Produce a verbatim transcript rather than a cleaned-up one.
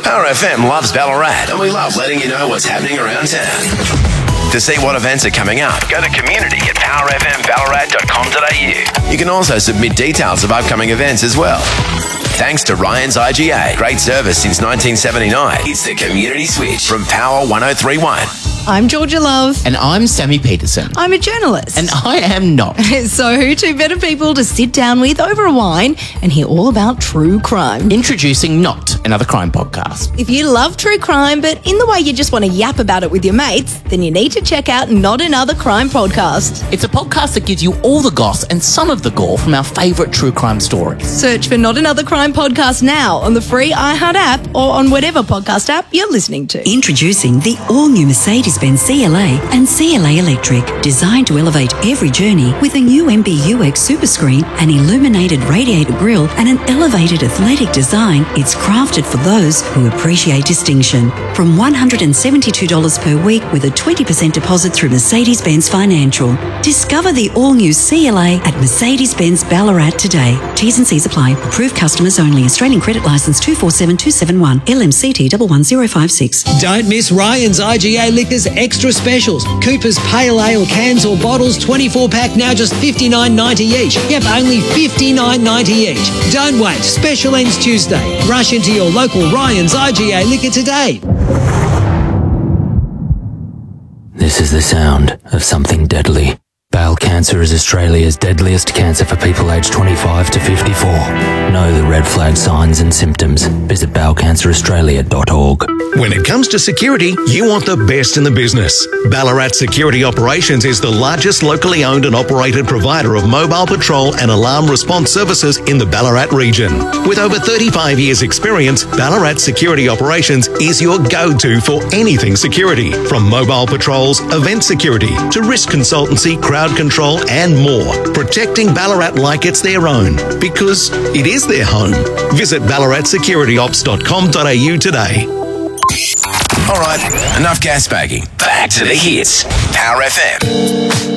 Power F M loves Ballarat, and we love letting you know what's happening around town. To see what events are coming up, go to community at power f m ballarat dot com dot a u. You can also submit details of upcoming events as well. Thanks to Ryan's I G A. Great service since nineteen seventy-nine. It's the Community Switch from Power one oh three point one. I'm Georgia Love. And I'm Sammy Peterson. I'm a journalist. And I am not. So who two better people to sit down with over a wine and hear all about true crime? Introducing Not Another Crime Podcast. If you love true crime, but in the way you just want to yap about it with your mates, then you need to check out Not Another Crime Podcast. It's a podcast that gives you all the goss and some of the gore from our favourite true crime stories. Search for Not Another Crime Podcast now on the free iHeart app or on whatever podcast app you're listening to. Introducing the all-new Mercedes-Benz C L A and C L A Electric, designed to elevate every journey with a new M B U X Super Screen, an illuminated radiator grille and an elevated athletic design. It's crafted for those who appreciate distinction. From one hundred seventy-two dollars per week with a twenty percent deposit through Mercedes-Benz Financial. Discover the all-new C L A at Mercedes-Benz Ballarat today. T's and C's apply. Approved customers only. Australian credit licence two four seven two seven one. L M C T one one zero five six. Don't miss Ryan's I G A Liquors Extra Specials. Cooper's Pale Ale cans or bottles, twenty-four pack, now just fifty-nine ninety each. Yep, only fifty-nine ninety each. Don't wait. Special ends Tuesday. Rush into your local Ryan's I G A Liquor today. This is the sound of something deadly. Bowel cancer is Australia's deadliest cancer for people aged twenty-five to fifty-four. Know the red flag signs and symptoms. Visit bowel cancer australia dot org. When it comes to security, you want the best in the business. Ballarat Security Operations is the largest locally owned and operated provider of mobile patrol and alarm response services in the Ballarat region. With over thirty-five years experience, Ballarat Security Operations is your go-to for anything security. From mobile patrols, event security, to risk consultancy, crowd control and more. Protecting Ballarat like it's their own, because it is their home. Visit ballarat security ops dot com dot a u today. All right, enough gas bagging. Back to the hits. Power F M.